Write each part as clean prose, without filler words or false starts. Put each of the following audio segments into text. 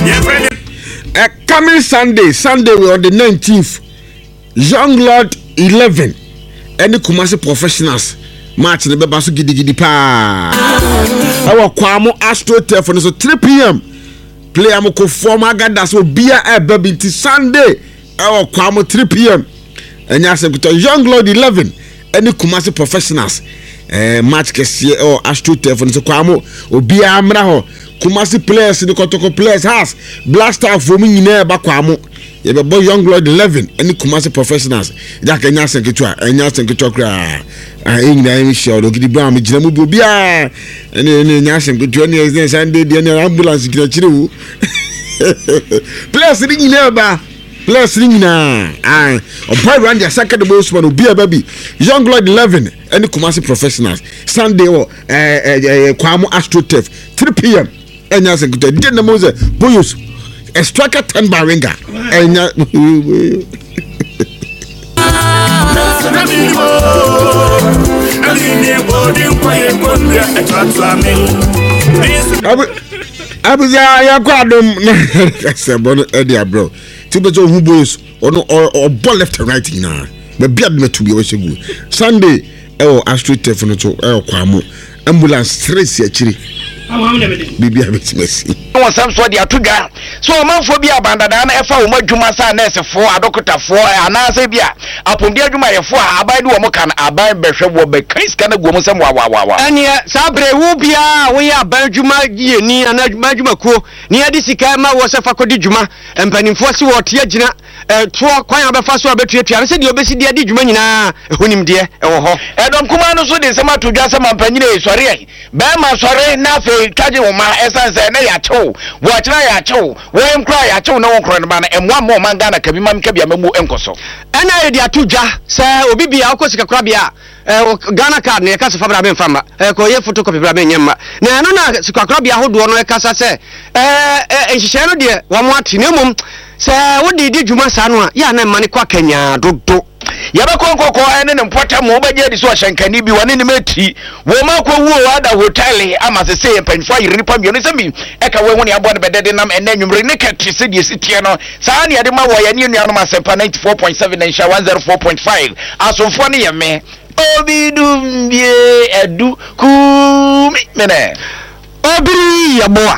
Coming Sunday we on the 19th. Young Lord 11. Any Kumasi professionals match the Bebasu Gidi pa. Our Kwamo Astro Telephone so 3 p.m. Play Amoko former Gadas will be a baby Sunday. Our Kwamo 3 p.m. And yes, Young Lord 11. Any Kumasi professionals match Kessie or Astro Telephone so Kwamo will be a Amraho. Kumasi players in the Kotoko players has blaster for me in air Bakwamo. You have a Young Lord 11 any Kumasi professionals. Jack and Yasan Kitua and Yasan Kitua. English show do the brown Jamu Bubia and Yasan Kitua is Sunday the ambulance Kichu. Players in there, players in now. A boy run the second bossman will be a baby. Young Lord 11 any Kumasi professionals. Sunday or Kwamo Astro Tef 3 p.m. And Yasan Kitua didn't know Boyus. A striker 10 baringa. And I said, bro. Tibeto who boys or ball left and right now. But beard me to be also good. Sunday, Astro Telephone Kwamo. Ambulance 3 actually. Bibi abetmesi won sam so dia tuga so manfo bia bandada na efa wo madwuma sa nurse fo adokota fo anase bia apondi adwuma ye fo abai de wo mo kan abai behwe wo be kris kana gwo mo sam wa anye sabre wo bia wo ya abai adwuma ye ni anadwuma adwuma ko ni ade sika ma wo se fa kodi dwuma empanimfo si wo te agina to kwan abefa so abetuatua ne se de obesi de ade dwuma nyina ehonim de ewo ho edom kuma no so de se ma todwa se ma mpanyine sori ai ba ma sori na kaje wo ma esanse na ya chew wo achira ya chew wo enkra ya chew na wo nkro ne ba na emwa mo man Ghana kabi mam kabia mamu enkoso ena ye dia tudwa se obi bia akosika kra bia Ghana card ne ka se fabra be mfama ko ye photocopy bra be nyema na eno na sikakra bia hodo no e kasa se enhihye no de wo mo atine mum se wo di dwuma sa no a ya na mane kwa kanya dodo yabakonkoko ene ne mpota mo baje di so hyankani bi wane ne mati wo makwa wo wada hotel ama se se mpanfo ayiri nipa bi no se mi eka we woni abo ne bedede nam ene nwumre ne kati se die sitie no saa ne ade ma wo ya ne nua no ma sempa 94.7 na insha 104.5 asomfo ne yeme obi dumbie edu ku mene obi yaboa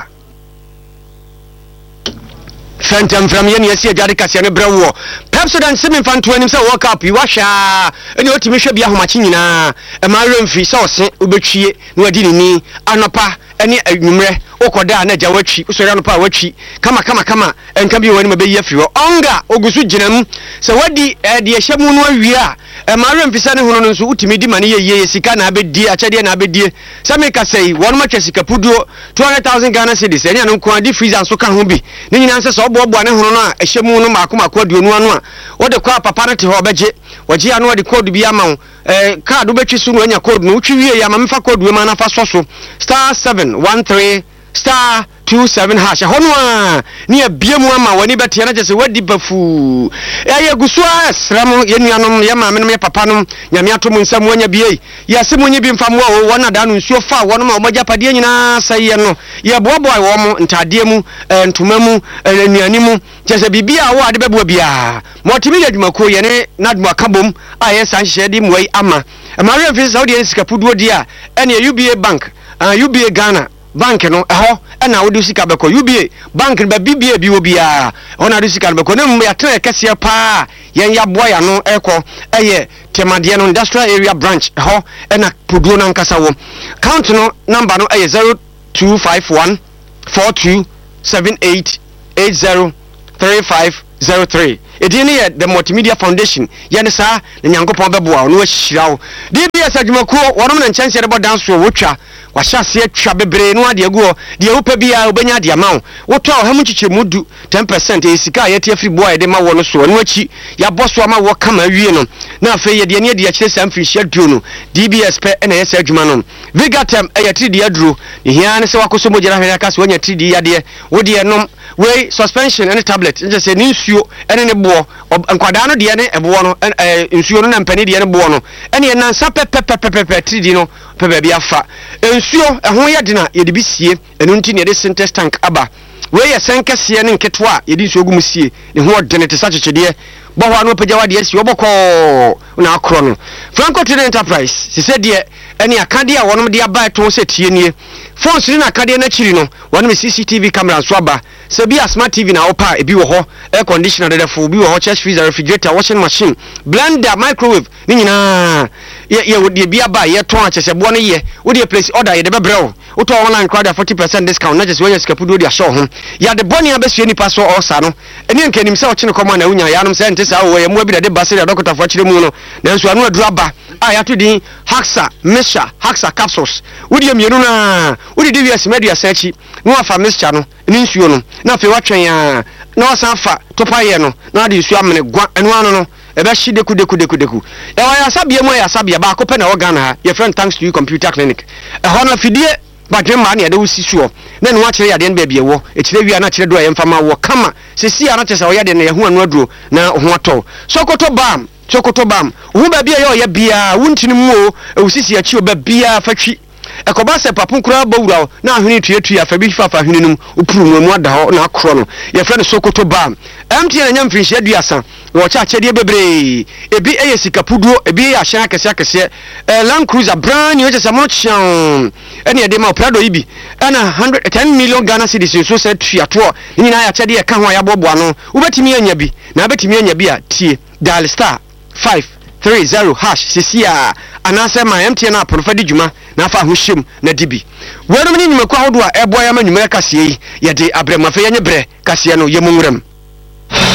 Phantom from Yen Yesia Jadicasian Brewo. Pepsodent Simin Fantuan himself walk up, you wash and you to be a machina, a maroon free sauce, Ubechi, Nuadini, Anapa, any numre, Okoda, Najawachi, Usuranopa, Wachi, Kama, and come you when maybe if you Onga, Ogusu Jinam. So what the Shamun we are. A maroon Pisano who to me money ye Sikana Abedi, Achadian Abedi. Some make us say 1 much as Kapudo, 200,000 Ghana cities, and no quantity freeze and so can be. Nini answers all Bob Wanahona, a Shamuno Makuma Quad Yunuana, or the crop apparent to Hobajet, what you know the code be among a card Ubechi soon when you code Nuchi Yamamfa code woman of Asoso, *713 *27 hash honwa near biamama wani betiana just wedi bafu ya gusua sramu yenuanom ya maamenom ya papanom nyame atom nsam wanya bie ya semunye bi mfam wo wona da no nsuo fa wono ma omagya pade nyina saye no ya boaboa wo mo ntade mu ntoma mu nuani mu jese bibia wo ade bebu bia motimi adwuma ko ye ne nadmo akabom aye sanhye di mwai ama amare mfi Saudi sikapuduo dia ene UBA bank UBA Ghana bank no eho na wo sika beko UBA bank ba BBA bi wo bia ona do sika beko na mu ya tire kese pa yen ya boya no eko eye temade no industrial area branch eho na puduo na nkasa wo count no number no eye 0251 4278 803503 edini ye the multimedia foundation yene sa na nyankopon beboa no ahirawo DBS adwumakuo wonom na nkyɛnse de bodanso wotwa wahyase atwa bebre no ade aguo de wupa bia obenya de amawo woto a hamu kyikyere mudu 10% esika yete afri boa de ma wo no so no achi ya boso ama wo kama wie no na afa ye de ne de akyere sam firi hia duo no DBS pe na yesa adwuma no Vigatem ayatri de aduro ehia ne se wakoso mojera hwere aka se wonya tridi yade wo de nom we suspension and tablet nje se ni nsuo ene ne bo nkwada no de ne ebo no nsuo no na mpani de ne bo no ene nansa pepepepepe tridi no pepe bia fa nsuo ehho ye de na ye de bisie enu nti ne de synthesis tank aba we ye senkese ne nketwa yedi nso ogum sie ne ho odene te sachechede bo ho anu pagya wade asi oboko na akro no Franco Trading Enterprise se se de ene akade a wonom de aba to se tie nie phones ni na akade na chiri no wonom CCTV camera so aba se bi a smart TV na opa ebi wo ho air conditioner de fo bi wo ho chest freezer refrigerator washing machine blender microwave ni nyina ye de bi aba ye ton achesebo no ye wo de place order ye de bebrɛ wo to online crowd 40% discount na just when you skapudo de show ho ya de boni abesue nipa so osa no eni nkanim se wo chine koma na unya ya no se ntese awo ye mo bi de basiri doctor fo chire mu no nanso anu aduru aba a ya to din Haxa Misha Haxa capsules wo de mienu na wo de DVS media search no afa Misha no ni nsuo no na fe watwen ya na osan fa topaye no na de nsuo amene gwa enu anu no ebe shi deku e wa ya sabie mo ya sabie ba ko pe na organ ha your friend thanks to you computer clinic e ho na fidie ba dwema na ya de wusi suo na ne wa kire ya de ba bie wo e kire wi na kire do ya mfama wo kama se si ana tese o ya de na ya hu anu aduro na ho ato Sokoto bam hu ba bie ya bia wuntini mu o e wusisi achi o ba bia fatwi ekoba se papun kura bawura na ahwene tuatua fa bi fa ahwene num opuru mu ada ho na akro no ye frɛ no Sokoto bam MTN nya mfinhye aduasa wo cha chede bebre ebi eye sikapuduo ebi ya hyan akese Land Cruiser brand new just amount chan ene ye de ma Prado ibi ana 110 million Ghana cedis so set tuato ni na ya chede ye ka ho ya bobo ano ubetimi anya bi na betimi anya bi a tie dial star 530# sisia anase ma MTN app no fadi djuma na fa ho hyem na dibi wonum ni nyumakwa hodo a eboya ma nyumere kase yi ye de abrema fa ye nye bre kase no ye munwuram